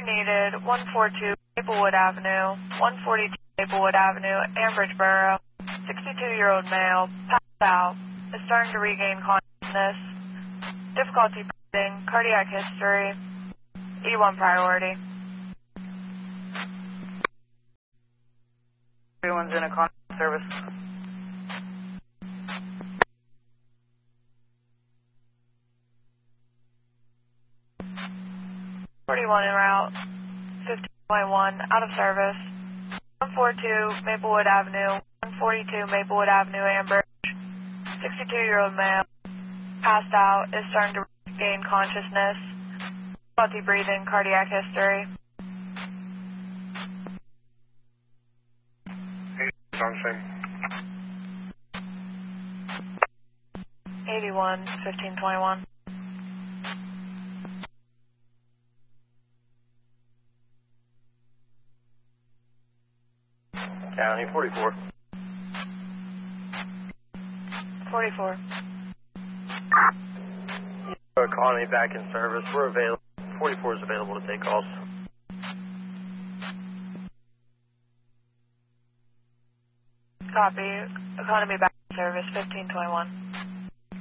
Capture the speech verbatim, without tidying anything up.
needed, one forty-two Maplewood Avenue, one forty-two Maplewood Avenue, Ambridge Borough, sixty-two-year-old male, passed out, is starting to regain consciousness, difficulty breathing, cardiac history, E one priority. Everyone's in a con service. forty-one en route, fifteen point one, out of service, one forty-two Maplewood Avenue, one forty-two Maplewood Avenue, Ambridge, sixty-two-year-old male, passed out, is starting to regain consciousness, difficulty breathing, cardiac history. eighty-one, fifteen twenty-one. County forty-four. forty-four. Economy back in service. We're available. forty-four is available to take calls. Copy. Economy back in service, fifteen twenty-one.